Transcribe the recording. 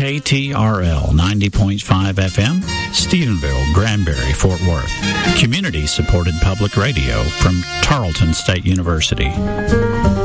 KTRL 90.5 FM, Stephenville, Granbury, Fort Worth. Community-supported public radio from Tarleton State University.